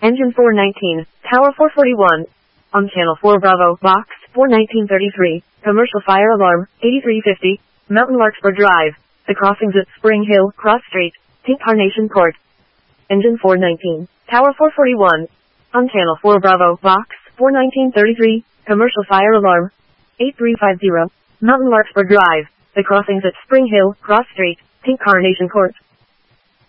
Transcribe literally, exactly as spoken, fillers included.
Engine four nineteen, Tower four forty-one. On Channel four Bravo, Box four nineteen thirty-three, Commercial Fire Alarm, eighty-three fifty, Mountain Larkspur Drive, The Crossings at Spring Hill, Cross Street, Pink Carnation Court. Engine four nineteen, Tower four forty-one. On Channel four Bravo, Box four nineteen thirty-three, Commercial Fire Alarm, eighty-three fifty, Mountain Larkspur Drive, The Crossings at Spring Hill, Cross Street, Pink Carnation Court.